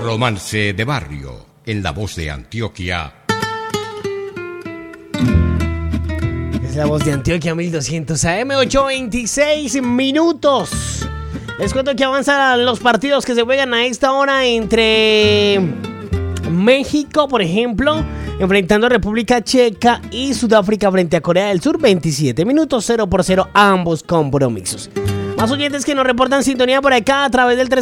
Romance de Barrio, en La Voz de Antioquia. Es La Voz de Antioquia 1200 AM, 8:26 minutos. Les cuento que avanzan los partidos que se juegan a esta hora entre México, por ejemplo, enfrentando a República Checa, y Sudáfrica frente a Corea del Sur. 27 minutos, 0-0 ambos compromisos. Más oyentes que nos reportan sintonía por acá a través del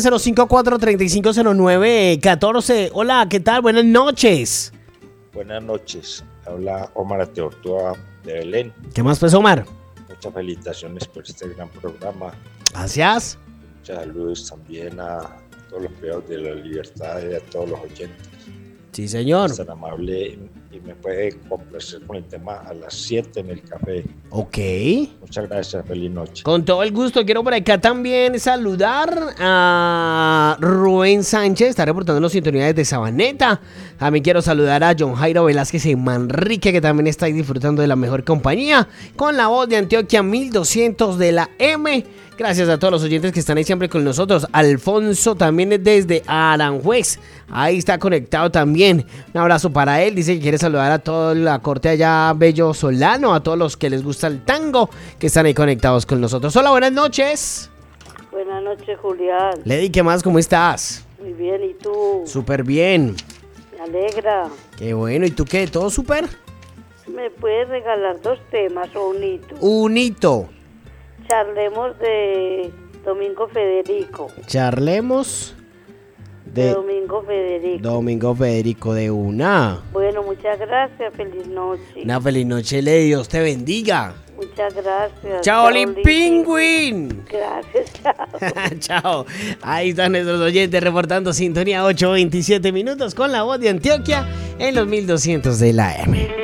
305-435-0914. Hola, ¿qué tal? Buenas noches. Buenas noches. Habla Omar Ateortúa de Belén. ¿Qué más, pues, Omar? Muchas felicitaciones por este gran programa. Gracias. Muchos saludos también a todos los privados de la libertad y a todos los oyentes. Sí, señor. Es tan amable y me puede complacer con el tema a las 7 en el café. Ok. Muchas gracias, feliz noche. Con todo el gusto. Quiero por acá también saludar a Rubén Sánchez, está reportando las sintonías de Sabaneta. También quiero saludar a John Jairo Velázquez en Manrique, que también está ahí disfrutando de la mejor compañía con La Voz de Antioquia 1200 de la M. Gracias a todos los oyentes que están ahí siempre con nosotros. Alfonso también es desde Aranjuez. Ahí está conectado también. Un abrazo para él. Dice que quiere saludar a toda la corte allá Bello Solano, a todos los que les gusta el tango, que están ahí conectados con nosotros. Hola, buenas noches. Buenas noches, Julián. Lady, ¿qué más? ¿Cómo estás? Muy bien, ¿y tú? Súper bien. Me alegra. Qué bueno. ¿Y tú qué? ¿Todo súper? ¿Me puedes regalar 2 temas o un hito? Un hito. Charlemos de Domingo Federico. Charlemos de Domingo Federico. Domingo Federico de una. Bueno, muchas gracias. Feliz noche. Una feliz noche, Lady. Dios te bendiga. Muchas gracias. Chao, Pingüín. Gracias, chao. Chao. Ahí están nuestros oyentes reportando sintonía 8:27 minutos con La Voz de Antioquia en los 1200 de la M.